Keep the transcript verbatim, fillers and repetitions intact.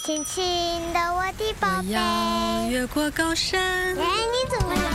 轻轻的我的宝贝。 我要越过高山。 哎，你怎么